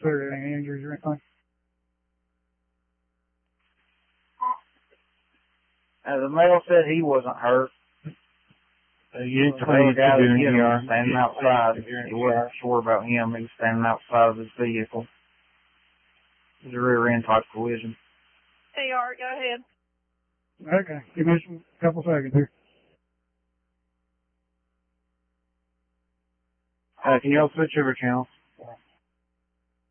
consider any injuries or anything? The male said he wasn't hurt. You didn't say you could do an ER. Standing outside. He wasn't sure about him. He was standing outside of his vehicle. It was a rear end type collision. AR, go ahead. Okay, give me a couple seconds here. Can y'all switch over channels?